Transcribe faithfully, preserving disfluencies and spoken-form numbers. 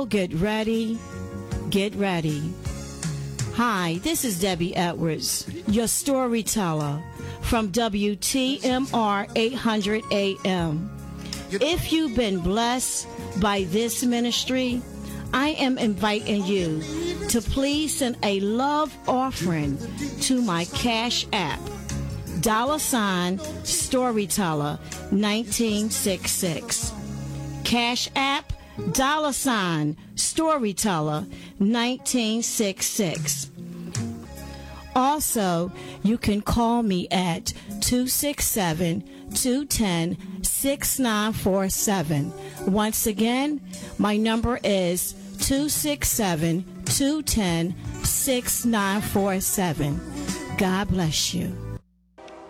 Get ready, get ready. Hi, this is Debbie Edwards, your storyteller from W T M R eight hundred A M. If you've been blessed by this ministry, I am inviting you to please send a love offering to my Cash App, dollar sign Storyteller nineteen sixty-six. Cash App, dollar sign Storyteller nineteen sixty-six. Also, you can call me at two six seven, two one zero, six nine four seven. Once again, my number is two six seven, two one zero, six nine four seven. God bless you.